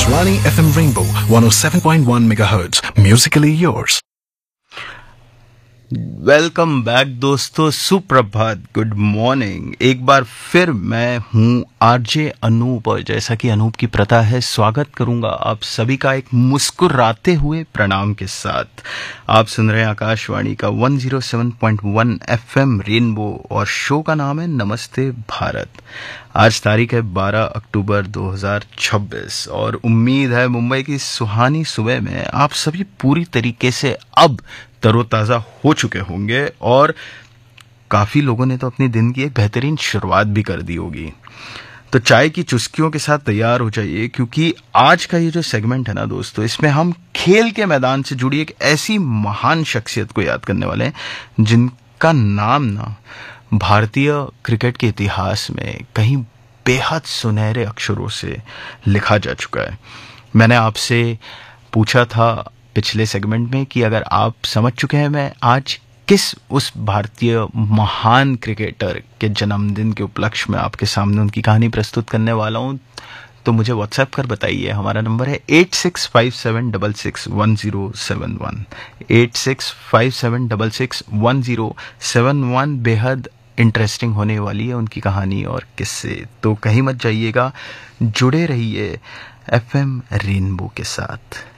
Akashvani FM Rainbow 107.1 MHz. Musically yours. Welcome back दोस्तों, सुप्रभात, good morning. एक बार फिर मैं हूं आरजे अनूप और जैसा कि अनूप की प्रथा है, स्वागत करूंगा आप सभी का एक मुस्कुराते हुए प्रणाम के साथ। आप सुन रहे हैं आकाशवाणी का 107.1 FM रेनबो और शो का नाम है नमस्ते भारत। आज तारीख है 12 अक्टूबर 2026 और उम्मीद है मुंबई की सुहानी सुबह में आप सभी पूरी तरीके से अब तरोताज़ा हो चुके होंगे और काफ़ी लोगों ने तो अपने दिन की एक बेहतरीन शुरुआत भी कर दी होगी। तो चाय की चुस्कियों के साथ तैयार हो जाइए, क्योंकि आज का ये जो सेगमेंट है ना दोस्तों, इसमें हम खेल के मैदान से जुड़ी एक ऐसी महान शख्सियत को याद करने वाले हैं जिनका नाम ना भारतीय क्रिकेट के इतिहास में कहीं बेहद सुनहरे अक्षरों से लिखा जा चुका है। मैंने आपसे पूछा था पिछले सेगमेंट में कि अगर आप समझ चुके हैं मैं आज किस उस भारतीय महान क्रिकेटर के जन्मदिन के उपलक्ष्य में आपके सामने उनकी कहानी प्रस्तुत करने वाला हूं, तो मुझे व्हाट्सएप कर बताइए। हमारा नंबर है 8657661071 8657661071। बेहद इंटरेस्टिंग होने वाली है उनकी कहानी और किस्से, तो कहीं मत जाइएगा, जुड़े रहिए FM रेनबो के साथ।